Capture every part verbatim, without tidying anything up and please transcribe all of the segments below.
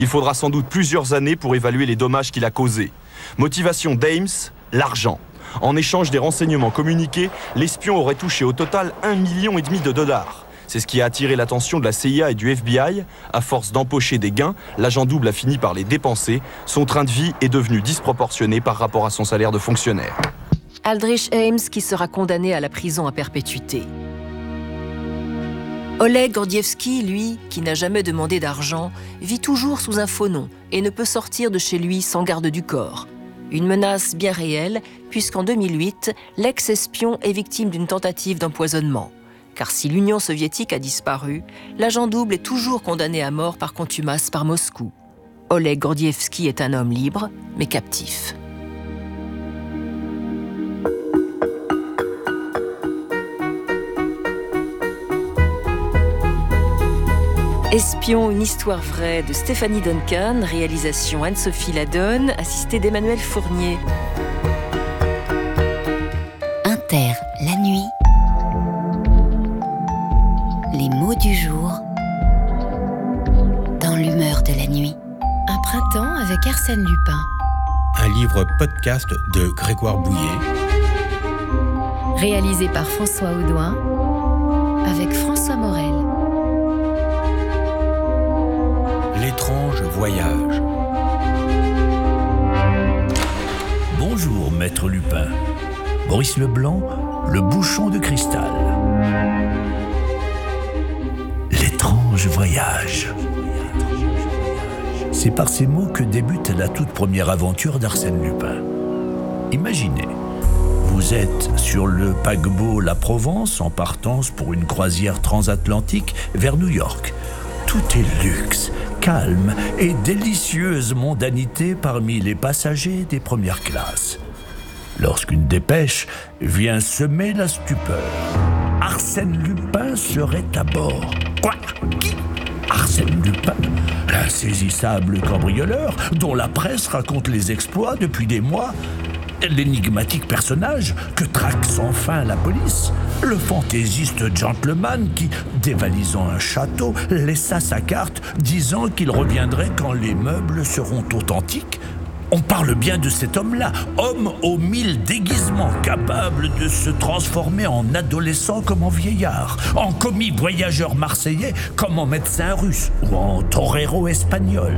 Il faudra sans doute plusieurs années pour évaluer les dommages qu'il a causés. Motivation d'Ames, l'argent. En échange des renseignements communiqués, l'espion aurait touché au total un million et demi de dollars. C'est ce qui a attiré l'attention de la C I A et du F B I. À force d'empocher des gains, l'agent double a fini par les dépenser. Son train de vie est devenu disproportionné par rapport à son salaire de fonctionnaire. Aldrich Ames qui sera condamné à la prison à perpétuité. Oleg Gordievsky, lui, qui n'a jamais demandé d'argent, vit toujours sous un faux nom et ne peut sortir de chez lui sans garde du corps. Une menace bien réelle, puisqu'en deux mille huit, l'ex-espion est victime d'une tentative d'empoisonnement. Car si l'Union soviétique a disparu, l'agent double est toujours condamné à mort par contumace par Moscou. Oleg Gordievsky est un homme libre, mais captif. Espion, une histoire vraie de Stéphanie Duncan, réalisation Anne-Sophie Ladonne, assistée d'Emmanuel Fournier. Inter, la nuit. Les mots du jour dans l'humeur de la nuit. Un printemps avec Arsène Lupin. Un livre podcast de Grégoire Bouillet. Réalisé par François Audouin avec François Morel. L'étrange voyage. Bonjour, maître Lupin. Maurice Leblanc, le bouchon de cristal. L'étrange voyage. C'est par ces mots que débute la toute première aventure d'Arsène Lupin. Imaginez, vous êtes sur le paquebot La Provence en partance pour une croisière transatlantique vers New York. Tout est luxe, calme et délicieuse mondanité parmi les passagers des premières classes. Lorsqu'une dépêche vient semer la stupeur. Arsène Lupin serait à bord. Quoi ? Qui ? Arsène Lupin, l'insaisissable cambrioleur dont la presse raconte les exploits depuis des mois. L'énigmatique personnage que traque sans fin la police. Le fantaisiste gentleman qui, dévalisant un château, laissa sa carte disant qu'il reviendrait quand les meubles seront authentiques. On parle bien de cet homme-là, homme aux mille déguisements, capable de se transformer en adolescent comme en vieillard, en commis voyageur marseillais comme en médecin russe ou en torero espagnol.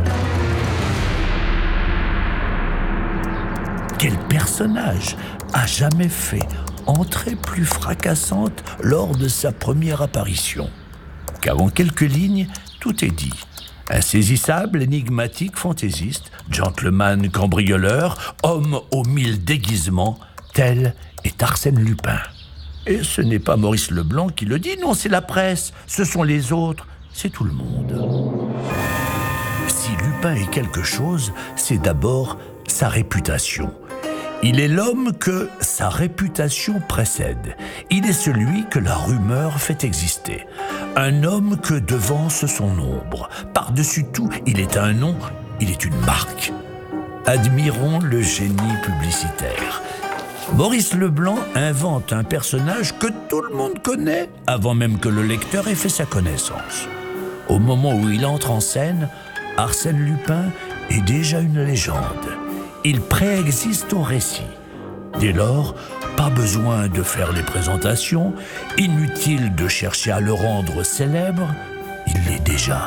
Quel personnage a jamais fait entrée plus fracassante lors de sa première apparition ? Car en quelques lignes, tout est dit. Insaisissable, énigmatique, fantaisiste, gentleman cambrioleur, homme aux mille déguisements, tel est Arsène Lupin. Et ce n'est pas Maurice Leblanc qui le dit, non, c'est la presse, ce sont les autres, c'est tout le monde. Si Lupin est quelque chose, c'est d'abord sa réputation. Il est l'homme que sa réputation précède. Il est celui que la rumeur fait exister. Un homme que devance son ombre. Par-dessus tout, il est un nom, il est une marque. Admirons le génie publicitaire. Maurice Leblanc invente un personnage que tout le monde connaît avant même que le lecteur ait fait sa connaissance. Au moment où il entre en scène, Arsène Lupin est déjà une légende. Il préexiste au récit. Dès lors, pas besoin de faire les présentations, inutile de chercher à le rendre célèbre, il l'est déjà.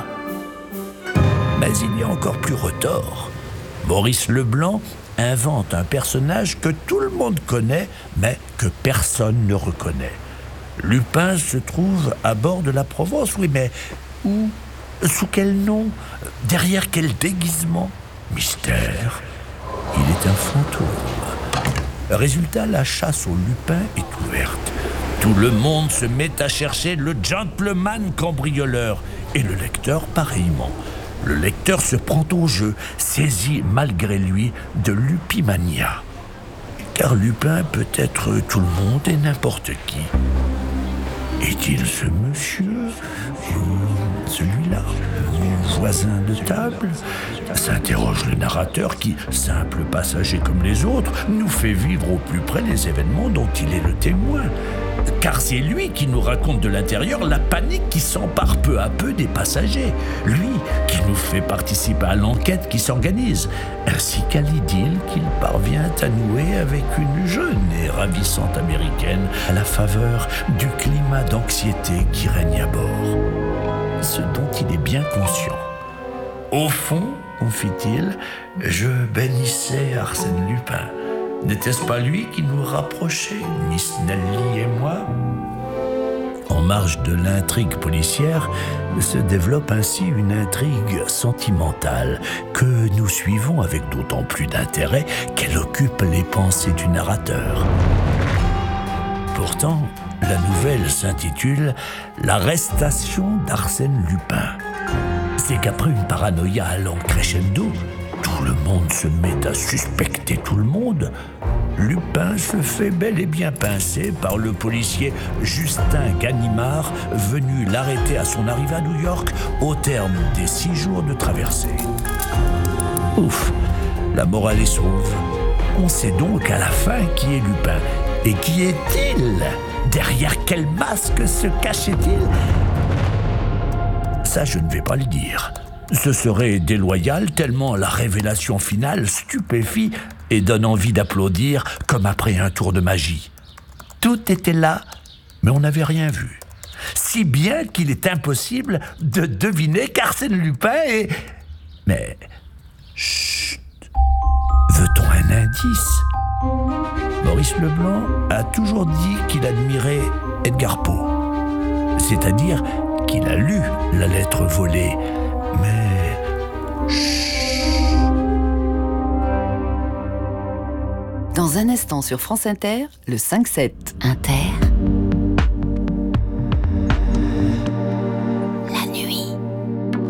Mais il y a encore plus retors. Maurice Leblanc invente un personnage que tout le monde connaît, mais que personne ne reconnaît. Lupin se trouve à bord de la Provence, oui, mais où ? Sous quel nom ? Derrière quel déguisement ? Mystère. Il est un fantôme. Résultat, la chasse au Lupin est ouverte. Tout le monde se met à chercher le gentleman cambrioleur et le lecteur pareillement. Le lecteur se prend au jeu, saisi malgré lui de lupimania. Car Lupin peut être tout le monde et n'importe qui. Est-il ce monsieur ? Celui-là ? Mon voisin de table ? S'interroge le narrateur qui, simple passager comme les autres, nous fait vivre au plus près les événements dont il est le témoin. Car c'est lui qui nous raconte de l'intérieur la panique qui s'empare peu à peu des passagers. Lui qui nous fait participer à l'enquête qui s'organise, ainsi qu'à l'idylle qu'il parvient à nouer avec une jeune et ravissante américaine à la faveur du climat d'anxiété qui règne à bord. Ce dont il est bien conscient. Au fond, confie-t-il, je bénissais Arsène Lupin. N'était-ce pas lui qui nous rapprochait, Miss Nelly et moi ? En marge de l'intrigue policière se développe ainsi une intrigue sentimentale que nous suivons avec d'autant plus d'intérêt qu'elle occupe les pensées du narrateur. Pourtant, la nouvelle s'intitule « L'arrestation d'Arsène Lupin ». C'est qu'après une paranoïa allant crescendo, tout le monde se met à suspecter tout le monde. Lupin se fait bel et bien pincer par le policier Justin Ganimard, venu l'arrêter à son arrivée à New York au terme des six jours de traversée. Ouf, la morale est sauve. On sait donc à la fin qui est Lupin. Et qui est-il ? Derrière quel masque se cachait-il ? Ça, je ne vais pas le dire. Ce serait déloyal tellement la révélation finale stupéfie et donne envie d'applaudir comme après un tour de magie. Tout était là, mais on n'avait rien vu. Si bien qu'il est impossible de deviner qu'Arsène Lupin est... Mais... Chut. Veut-on un indice ? Maurice Leblanc a toujours dit qu'il admirait Edgar Poe. C'est-à-dire qu'il a lu la lettre volée. Mais... Chut. Dans un instant sur France Inter, le cinq sept. Inter.